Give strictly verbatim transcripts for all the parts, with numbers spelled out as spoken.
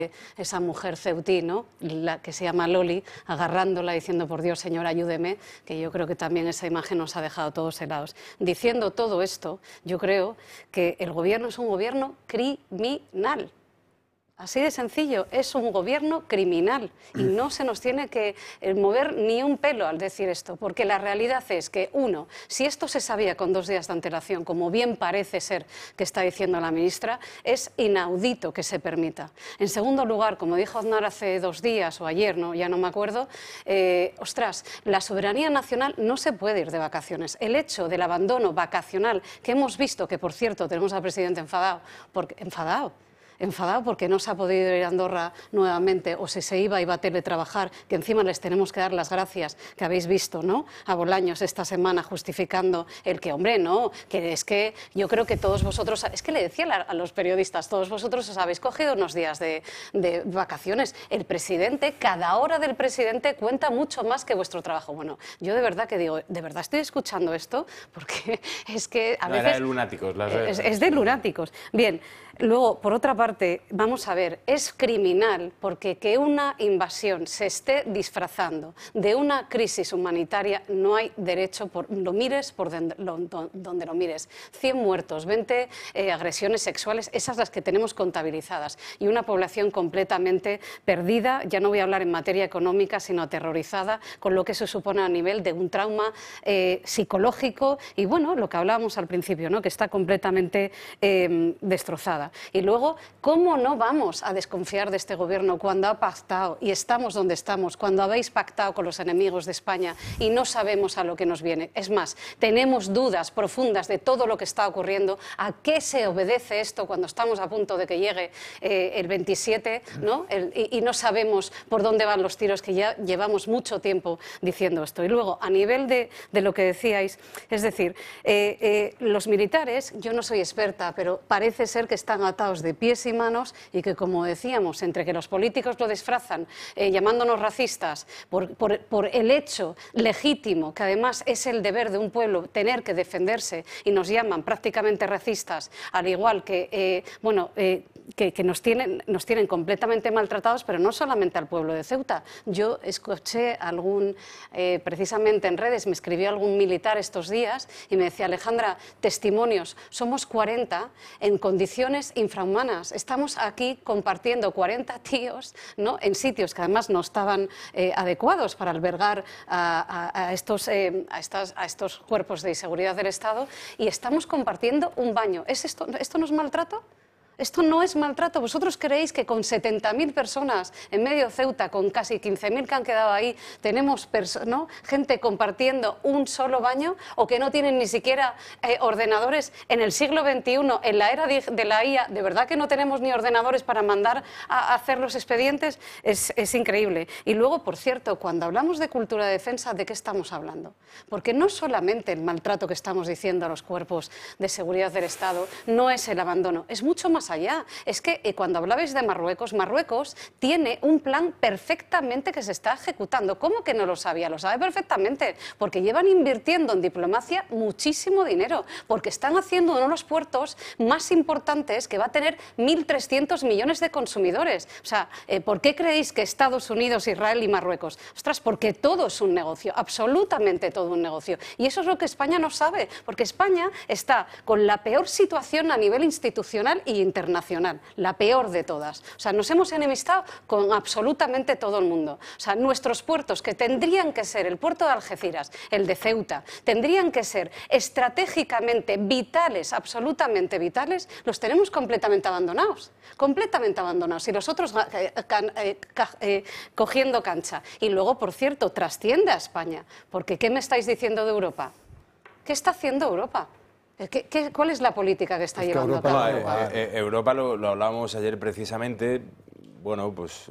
esa mujer ceutí, ¿no? La que se llama Loli, agarrándola diciendo, por Dios, señor, ayúdeme, que yo creo que también esa imagen nos ha dejado todos helados. Diciendo todo esto, yo creo que el gobierno es un gobierno criminal. Así de sencillo, es un gobierno criminal y no se nos tiene que mover ni un pelo al decir esto, porque la realidad es que, uno, si esto se sabía con dos días de antelación, como bien parece ser que está diciendo la ministra, es inaudito que se permita. En segundo lugar, como dijo Aznar hace dos días o ayer, no, ya no me acuerdo, eh, ostras, la soberanía nacional no se puede ir de vacaciones. El hecho del abandono vacacional que hemos visto, que por cierto tenemos al presidente enfadado, porque, enfadado, enfadado porque no se ha podido ir a Andorra nuevamente, o si se iba, iba a teletrabajar, que encima les tenemos que dar las gracias, que habéis visto, ¿no?, a Bolaños esta semana justificando el que, hombre, no, que es que yo creo que todos vosotros, es que le decía a los periodistas, todos vosotros os habéis cogido unos días de, de vacaciones. El presidente, cada hora del presidente cuenta mucho más que vuestro trabajo. Bueno, yo de verdad que digo, de verdad estoy escuchando esto, porque es que a no, veces... era de lunáticos. Las es, es de lunáticos. Bien. Luego, por otra parte, vamos a ver, es criminal porque que una invasión se esté disfrazando de una crisis humanitaria no hay derecho, por, lo mires por donde lo, donde lo mires. cien muertos, veinte eh, agresiones sexuales, esas las que tenemos contabilizadas, y una población completamente perdida, ya no voy a hablar en materia económica, sino aterrorizada, con lo que eso supone a nivel de un trauma eh, psicológico y, bueno, lo que hablábamos al principio, ¿no?, que está completamente eh, destrozada. Y luego, ¿cómo no vamos a desconfiar de este gobierno cuando ha pactado y estamos donde estamos, cuando habéis pactado con los enemigos de España y no sabemos a lo que nos viene? Es más, tenemos dudas profundas de todo lo que está ocurriendo. ¿A qué se obedece esto cuando estamos a punto de que llegue eh, el veintisiete, ¿no? El, y, y no sabemos por dónde van los tiros, que ya llevamos mucho tiempo diciendo esto? Y luego, a nivel de, de lo que decíais, es decir, eh, eh, los militares, yo no soy experta, pero parece ser que están atados de pies y manos y que, como decíamos, entre que los políticos lo disfrazan eh, llamándonos racistas por, por, por el hecho legítimo, que además es el deber de un pueblo tener que defenderse, y nos llaman prácticamente racistas, al igual que, eh, bueno, eh, que, que nos, tienen, nos tienen completamente maltratados, pero no solamente al pueblo de Ceuta. Yo escuché algún, eh, precisamente en redes, me escribió algún militar estos días y me decía, Alejandra, testimonios, somos cuarenta en condiciones infrahumanas. Estamos aquí compartiendo cuarenta tíos, ¿no?, en sitios que además no estaban eh, adecuados para albergar a, a, a, estos, eh, a, estas, a estos cuerpos de seguridad del Estado, y estamos compartiendo un baño. ¿Es esto, ¿Esto no es maltrato? Esto no es maltrato. ¿Vosotros creéis que con setenta mil personas en medio de Ceuta, con casi quince mil que han quedado ahí, tenemos ¿no? gente compartiendo un solo baño, o que no tienen ni siquiera eh, ordenadores en el siglo veintiuno, en la era de la I A? ¿De verdad que no tenemos ni ordenadores para mandar a, a hacer los expedientes? Es, es increíble. Y luego, por cierto, cuando hablamos de cultura de defensa, ¿de qué estamos hablando? Porque no solamente el maltrato que estamos diciendo a los cuerpos de seguridad del Estado no es el abandono, es mucho más allá. Es que eh, cuando hablabais de Marruecos, Marruecos tiene un plan perfectamente que se está ejecutando. ¿Cómo que no lo sabía? Lo sabe perfectamente, porque llevan invirtiendo en diplomacia muchísimo dinero, porque están haciendo uno de los puertos más importantes, que va a tener mil trescientos millones de consumidores. O sea, eh, ¿por qué creéis que Estados Unidos, Israel y Marruecos? Ostras, porque todo es un negocio, absolutamente todo un negocio. Y eso es lo que España no sabe, porque España está con la peor situación a nivel institucional y internacional. internacional, la peor de todas. O sea, nos hemos enemistado con absolutamente todo el mundo. O sea, nuestros puertos, que tendrían que ser el puerto de Algeciras, el de Ceuta, tendrían que ser estratégicamente vitales, absolutamente vitales, los tenemos completamente abandonados, completamente abandonados, y los otros eh, eh, eh, cogiendo cancha. Y luego, por cierto, trasciende a España, porque ¿qué me estáis diciendo de Europa? ¿Qué está haciendo Europa? ¿Qué, qué, ¿Cuál es la política que está es que llevando Europa, a cabo Europa? Eh, eh, Europa lo, lo hablábamos ayer precisamente, bueno, pues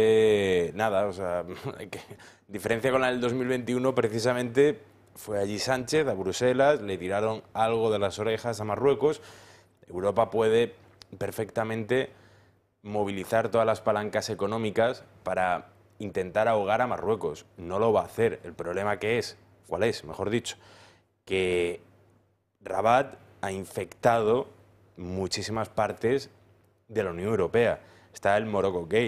hace nada, o sea, que, diferencia con la del dos mil veintiuno, precisamente fue allí Sánchez a Bruselas, le tiraron algo de las orejas a Marruecos. Europa puede perfectamente movilizar todas las palancas económicas para intentar ahogar a Marruecos. No lo va a hacer. El problema que es, ¿cuál es? Mejor dicho, que Rabat ha infectado muchísimas partes de la Unión Europea. está el Morocco Gate.